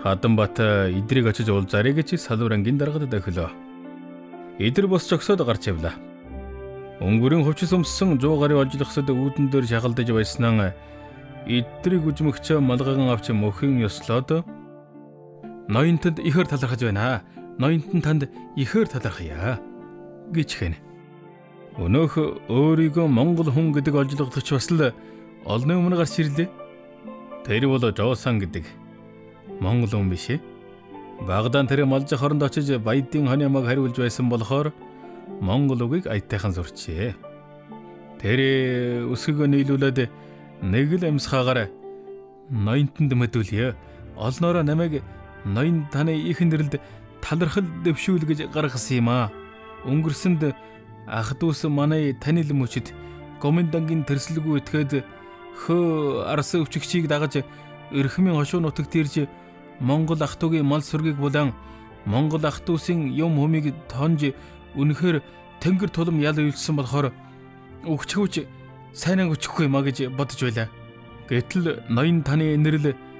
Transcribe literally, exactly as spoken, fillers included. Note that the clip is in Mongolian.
Хаданбат эдрийг очиж уулзаарай гэж салуур ангийн даргад дахилоо. Эдэр бос зогсоод гарч явлаа. Өнгөрийн хувцас өмссөн сто гаруй олжлогсод үүдэн дээр шахалдаж байснаа эдрийг үжмөгчөө малгайган авч мөхөн ёслоод ноёнтод ихэр талархаж байна. Ноёнтон танд ихэр талархъя гэж хэнэ. Өнөөх өөрийгөө Монгол хүн гэдэг олжлогдогч бас л олны өмнө гарч ирлээ. Тэр бол Жоосан гэдэг Монгол хүн биш ээ. Багдаан тэр малжих хоронд очиж баядын хоны ямаг хариулж байсан болохоор Монгол үгийг аятайхан сурчээ. Тэр өсгөгөө нийлүүлээд нэг л амьсгаагаар ноёнтонд мэдүүлье. Олноороо намайг ноён таны их нэрлд талархал дэвшүүл гэж гаргасан юм аа. Өнгөрсөнд ах дүүс манай танил мөчид комендангийн тэрслэгүү этгээд хөө арс өвчгчийг дагаж эрхмийн хошуу нутагт ирж Монгол ах дүүгийн мал сүргийг булан Монгол ах дүүсийн юм хүмийг тонж үнэхээр тэнгэр тулам ял үйлсэн болохоор өгчхүүч сайнан өчөхгүй маа гэж бодож байлаа. Гэтэл ноён таны нэрэл